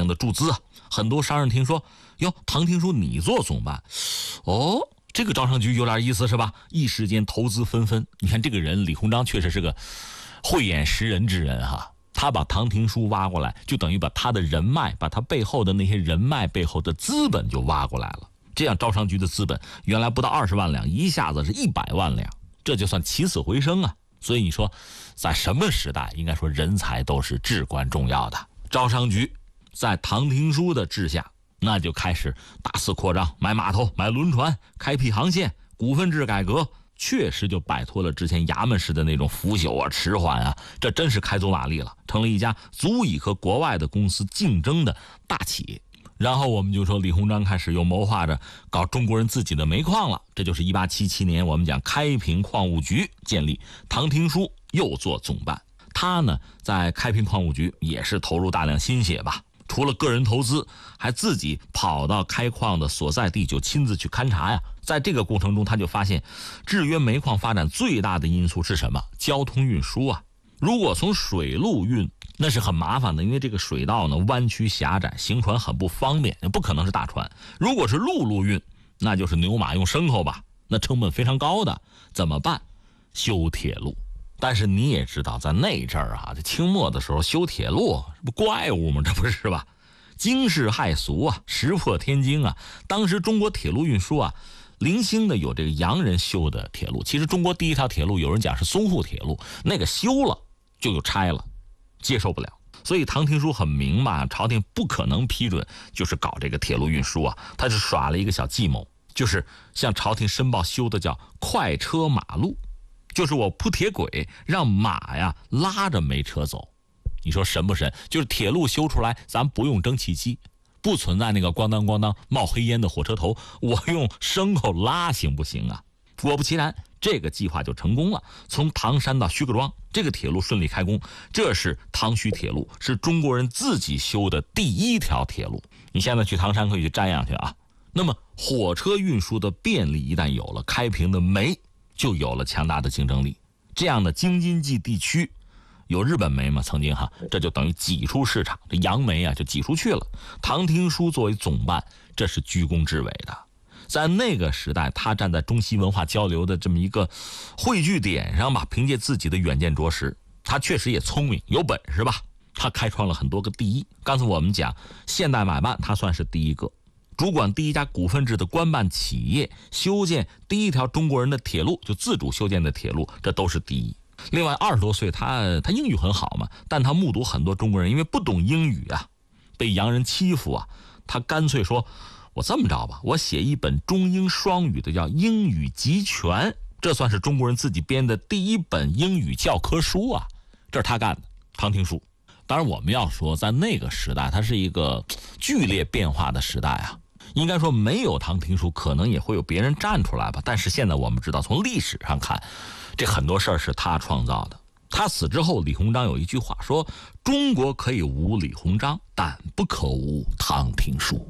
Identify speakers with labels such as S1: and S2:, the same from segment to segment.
S1: 的注资啊。很多商人听说，哟，唐廷枢你做总办，哦，这个招商局有点意思是吧？一时间投资纷纷。你看这个人李鸿章确实是个慧眼识人之人哈。他把唐廷枢挖过来，就等于把他的人脉，把他背后的那些人脉背后的资本就挖过来了。这样招商局的资本原来不到20万两，一下子是100万两，这就算起死回生啊。所以你说在什么时代，应该说人才都是至关重要的。招商局在唐廷枢的治下，那就开始大肆扩张，买码头，买轮船，开辟航线，股份制改革，确实就摆脱了之前衙门式的那种腐朽啊、迟缓啊，这真是开足马力了，成了一家足以和国外的公司竞争的大企业。然后我们就说李鸿章开始又谋划着搞中国人自己的煤矿了，这就是1877年我们讲开平矿务局建立，唐廷枢又做总办。他呢在开平矿务局也是投入大量心血吧，除了个人投资，还自己跑到开矿的所在地就亲自去勘察呀。在这个过程中，他就发现制约煤矿发展最大的因素是什么？交通运输啊。如果从水路运，那是很麻烦的，因为这个水道呢弯曲狭窄，行船很不方便，不可能是大船。如果是陆路运，那就是牛马用牲口吧，那成本非常高的，怎么办？修铁路。但是你也知道，在那阵儿啊，这清末的时候修铁路，这不怪物吗？这不是吧？惊世骇俗啊，石破天惊啊！当时中国铁路运输啊，零星的有这个洋人修的铁路。其实中国第一条铁路，有人讲是淞沪铁路，那个修了就有拆了，接受不了。所以唐廷枢很明白，朝廷不可能批准，就是搞这个铁路运输啊，他是耍了一个小计谋，就是向朝廷申报修的叫快车马路。就是我铺铁轨，让马呀拉着煤车走，你说神不神？就是铁路修出来，咱不用蒸汽机，不存在那个咣当咣当冒黑烟的火车头，我用牲口拉行不行啊？果不其然，这个计划就成功了。从唐山到徐各庄，这个铁路顺利开工，这是唐徐铁路，是中国人自己修的第一条铁路。你现在去唐山可以去瞻仰去啊。那么火车运输的便利一旦有了，开平的煤就有了强大的竞争力。这样的京津冀地区有日本煤吗？曾经哈，这就等于挤出市场，这洋煤啊就挤出去了。唐廷枢作为总办，这是居功至伟的。在那个时代，他站在中西文化交流的这么一个汇聚点上吧，凭借自己的远见卓识，他确实也聪明有本事吧，他开创了很多个第一。刚才我们讲现代买办，他算是第一个。主管第一家股份制的官办企业，修建第一条中国人的铁路，就自主修建的铁路，这都是第一。另外20多岁他英语很好嘛，但他目睹很多中国人因为不懂英语啊，被洋人欺负啊，他干脆说，我这么着吧，我写一本中英双语的叫英语集全，这算是中国人自己编的第一本英语教科书啊，这是他干的，唐廷枢。当然我们要说在那个时代，它是一个剧烈变化的时代啊，应该说没有唐廷枢可能也会有别人站出来吧。但是现在我们知道，从历史上看，这很多事儿是他创造的。他死之后，李鸿章有一句话说，中国可以无李鸿章，但不可无唐廷枢。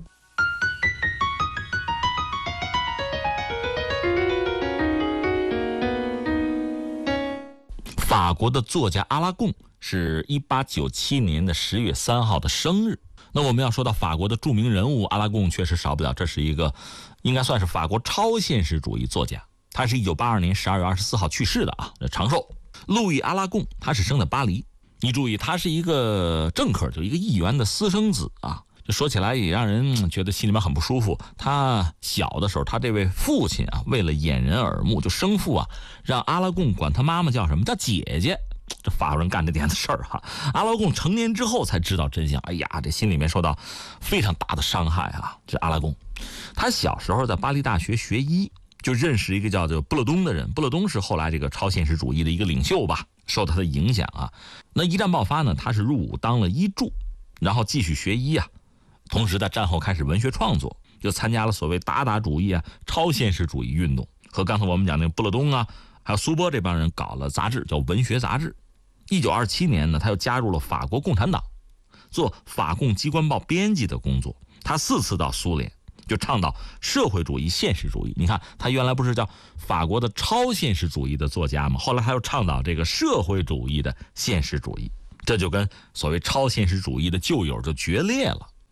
S1: 法国的作家阿拉贡是1897年的10月3号的生日。那我们要说到法国的著名人物，阿拉贡确实少不了，这是一个应该算是法国超现实主义作家。他是1982年12月24号去世的啊，长寿。路易阿拉贡他是生在巴黎，你注意他是一个政客，就一个议员的私生子啊。这说起来也让人觉得心里面很不舒服。他小的时候，他这位父亲啊，为了掩人耳目，就生父啊，让阿拉贡管他妈妈叫什么？叫姐姐。这法国人干这点子事儿哈。阿拉贡成年之后才知道真相，哎呀，这心里面受到非常大的伤害啊。这阿拉贡，他小时候在巴黎大学学医，就认识一个叫做布勒东的人。布勒东是后来这个超现实主义的一个领袖吧，受他的影响啊。那一战爆发呢，他是入伍当了医助，然后继续学医啊。同时在战后开始文学创作，就参加了所谓达达主义啊、超现实主义运动，和刚才我们讲那个布勒东啊还有苏波这帮人搞了杂志，叫文学杂志。1927年呢，他又加入了法国共产党，做法共机关报编辑的工作。他4次到苏联，就倡导社会主义现实主义。你看他原来不是叫法国的超现实主义的作家吗？后来他又倡导这个社会主义的现实主义，这就跟所谓超现实主义的旧友就决裂了。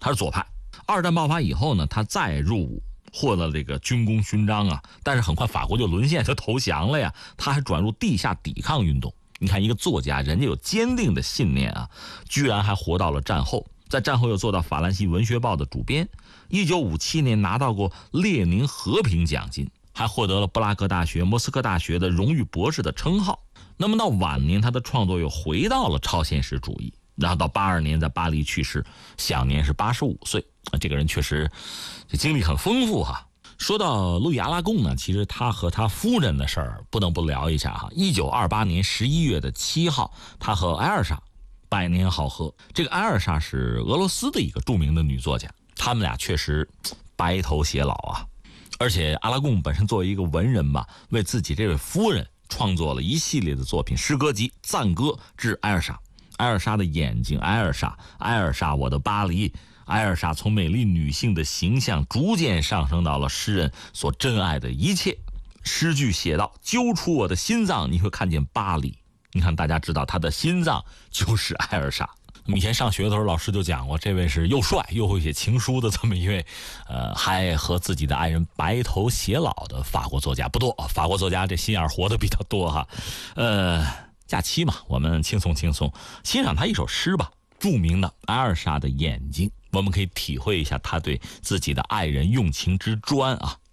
S1: 他是左派。二战爆发以后呢，他再入伍，获得这个军功勋章啊，但是很快法国就沦陷，就投降了呀。他还转入地下抵抗运动。你看一个作家，人家有坚定的信念啊，居然还活到了战后，在战后又做到法兰西文学报的主编。1957年拿到过列宁和平奖金，还获得了布拉格大学、莫斯科大学的荣誉博士的称号。那么到晚年，他的创作又回到了超现实主义，然后到82年在巴黎去世，享年是85岁。这个人确实这经历很丰富哈。说到路易阿拉贡呢，其实他和他夫人的事儿不能不聊一下哈。1928年11月7号，他和埃尔莎百年好合。这个埃尔莎是俄罗斯的一个著名的女作家，他们俩确实白头偕老啊。而且阿拉贡本身作为一个文人吧，为自己这位夫人创作了一系列的作品，诗歌集、赞歌致埃尔莎。埃尔莎的眼睛，埃尔莎，埃尔莎，我的巴黎。埃尔莎从美丽女性的形象逐渐上升到了诗人所珍爱的一切。诗句写道：揪出我的心脏，你会看见巴黎。你看，大家知道他的心脏就是埃尔莎。以前上学的时候，老师就讲过，这位是又帅又会写情书的这么一位，还和自己的爱人白头偕老的法国作家不多。法国作家这心眼活得比较多哈。假期嘛，我们轻松轻松欣赏他一首诗吧，著名的埃尔莎的眼睛，我们可以体会一下他对自己的爱人用情之专啊。